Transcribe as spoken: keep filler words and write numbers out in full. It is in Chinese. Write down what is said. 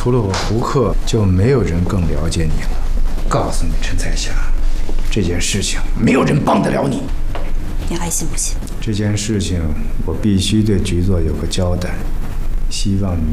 除了我胡克，就没有人更了解你了。告诉你，陈彩霞，这件事情没有人帮得了你。 你爱信不信？ 这件事情我必须对局座有个交代，希望你